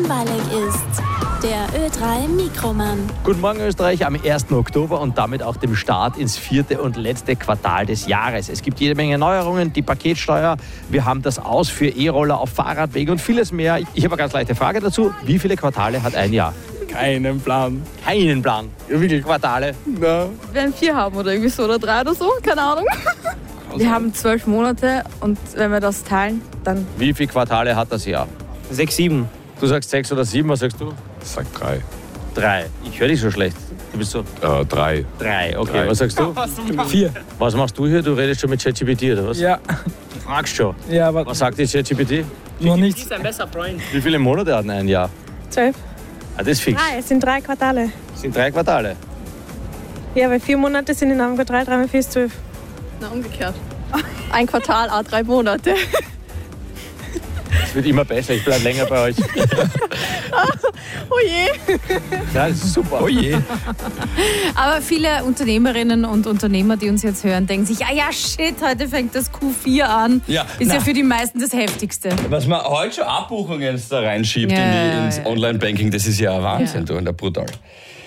langweilig ist. Der Ö3 Mikroman. Guten Morgen Österreich am 1. Oktober und damit auch dem Start ins 4. und letzte Quartal des Jahres. Es gibt jede Menge Neuerungen, die Paketsteuer, wir haben das Aus für E-Roller auf Fahrradwegen und vieles mehr. Ich habe eine ganz leichte Frage dazu. Wie viele Quartale hat ein Jahr? Keinen Plan. Keinen Plan. Wie viele Quartale? Na. Wir werden 4 haben oder irgendwie so oder 3 oder so, keine Ahnung. Wir haben 12 Monate und wenn wir das teilen, dann... Wie viele Quartale hat das Jahr? 6, 7. Du sagst 6 oder 7, was sagst du? Ich sag 3. 3. Ich höre dich so schlecht. Du bist so... 3. 3, okay. 3. Was sagst du? 4. Was machst du hier? Du redest schon mit ChatGPT oder was? Ja. Du fragst schon. Ja, aber Was sagt die ChatGPT? noch nicht. ist ein besser Freund. Wie viele Monate hat ein Jahr? 12. Ah, das ist fix. Es sind 3 Quartale. Das sind 3 Quartale. Ja, weil 4 Monate sind in einem Quartal, 3 mal 4 ist 12. Na, umgekehrt. Ein Quartal, 3 Monate. Es wird immer besser, ich bleibe länger bei euch. Oh je. Ja, das ist super. Oh je. Aber viele Unternehmerinnen und Unternehmer, die uns jetzt hören, denken sich, ja, shit, heute fängt das Q4 an. Ja, Ist ja für die meisten das Heftigste. Was man heute schon Abbuchungen da reinschiebt Ja, ins ja. Online-Banking, das ist ja ein Wahnsinn, du, und brutal.